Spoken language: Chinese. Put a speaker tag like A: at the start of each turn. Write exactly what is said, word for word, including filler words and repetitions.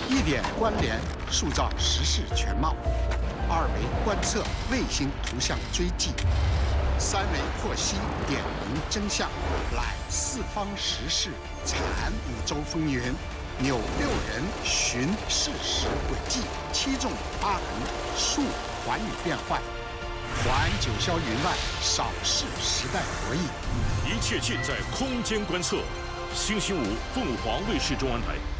A: 一点关联，塑造时事全貌；二维观测，卫星图像追迹；三维剖析，点明真相。来四方时事，产五洲风云，扭六人寻事实轨迹，七纵八横，述寰宇变幻。环九霄云外，扫视时代博弈。
B: 一切尽在空间观测。星期五，凤凰卫视中文台。